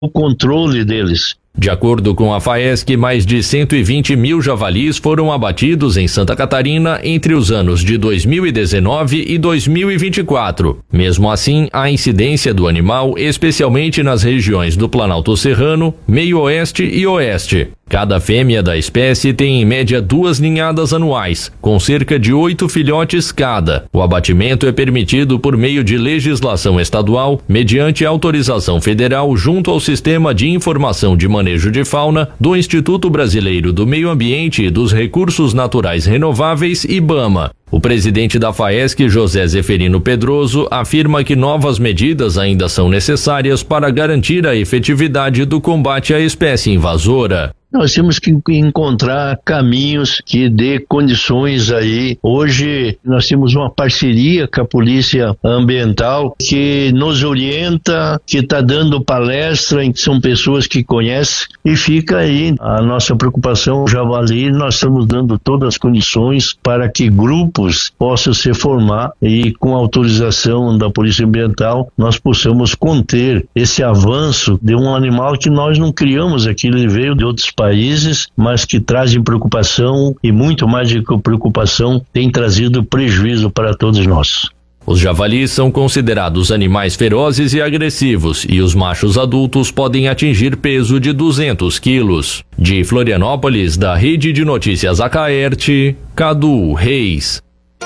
o controle deles. De acordo com a FAESC, mais de 120 mil javalis foram abatidos em Santa Catarina entre os anos de 2019 e 2024. Mesmo assim, a incidência do animal, especialmente nas regiões do Planalto Serrano, Meio-Oeste e Oeste. Cada fêmea da espécie tem em média 2 ninhadas anuais, com cerca de 8 filhotes cada. O abatimento é permitido por meio de legislação estadual, mediante autorização federal junto ao Sistema de Informação de Manejo de Fauna do Instituto Brasileiro do Meio Ambiente e dos Recursos Naturais Renováveis, IBAMA. O presidente da FAESC, José Zeferino Pedroso, afirma que novas medidas ainda são necessárias para garantir a efetividade do combate à espécie invasora. Nós temos que encontrar caminhos que dê condições aí. Hoje nós temos uma parceria com a Polícia Ambiental que nos orienta, que está dando palestra, em que são pessoas que conhecem, e fica aí a nossa preocupação. O javali, nós estamos dando todas as condições para que grupos possam se formar e, com a autorização da Polícia Ambiental, nós possamos conter esse avanço de um animal que nós não criamos aqui, ele veio de outros países, mas que trazem preocupação, e muito mais do que preocupação, tem trazido prejuízo para todos nós. Os javalis são considerados animais ferozes e agressivos, e os machos adultos podem atingir peso de 200 quilos. De Florianópolis, da Rede de Notícias Acaerte, Cadu Reis.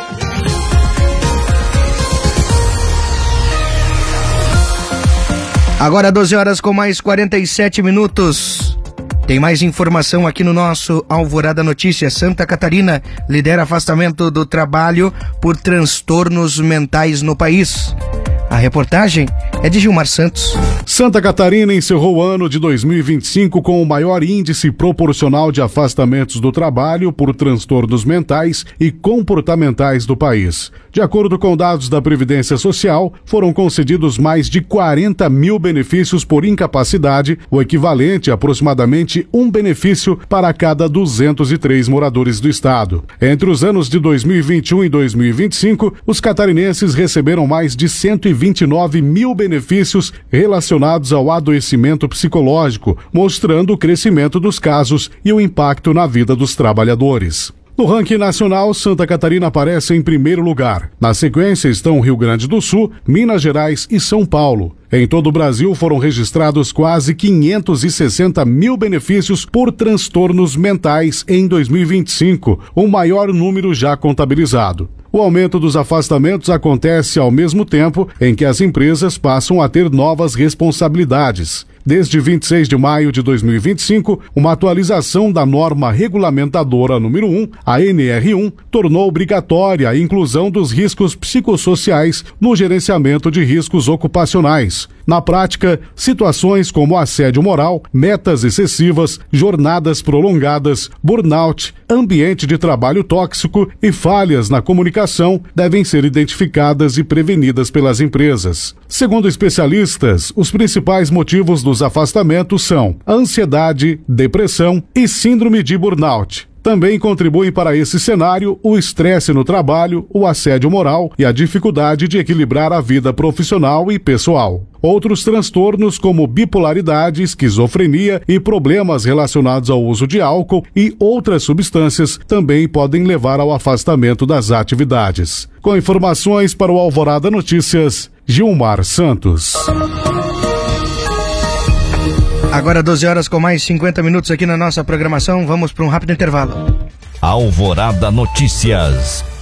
Agora 12 horas com mais 47 minutos. Tem mais informação aqui no nosso Alvorada Notícias. Santa Catarina lidera afastamento do trabalho por transtornos mentais no país. A reportagem é de Gilmar Santos. Santa Catarina encerrou o ano de 2025 com o maior índice proporcional de afastamentos do trabalho por transtornos mentais e comportamentais do país. De acordo com dados da Previdência Social, foram concedidos mais de 40 mil benefícios por incapacidade, o equivalente a aproximadamente um benefício para cada 203 moradores do estado. Entre os anos de 2021 e 2025, os catarinenses receberam mais de 129 mil benefícios relacionados ao adoecimento psicológico, mostrando o crescimento dos casos e o impacto na vida dos trabalhadores. No ranking nacional, Santa Catarina aparece em primeiro lugar. Na sequência estão Rio Grande do Sul, Minas Gerais e São Paulo. Em todo o Brasil foram registrados quase 560 mil benefícios por transtornos mentais em 2025, o maior número já contabilizado. O aumento dos afastamentos acontece ao mesmo tempo em que as empresas passam a ter novas responsabilidades. Desde 26 de maio de 2025, uma atualização da norma regulamentadora número 1, a NR1, tornou obrigatória a inclusão dos riscos psicossociais no gerenciamento de riscos ocupacionais. Na prática, situações como assédio moral, metas excessivas, jornadas prolongadas, burnout, ambiente de trabalho tóxico e falhas na comunicação devem ser identificadas e prevenidas pelas empresas. Segundo especialistas, os principais motivos dos afastamentos são ansiedade, depressão e síndrome de burnout. Também contribuem para esse cenário o estresse no trabalho, o assédio moral e a dificuldade de equilibrar a vida profissional e pessoal. Outros transtornos como bipolaridade, esquizofrenia e problemas relacionados ao uso de álcool e outras substâncias também podem levar ao afastamento das atividades. Com informações para o Alvorada Notícias, Gilmar Santos. Agora 12 horas com mais 50 minutos aqui na nossa programação. Vamos para um rápido intervalo. Alvorada Notícias.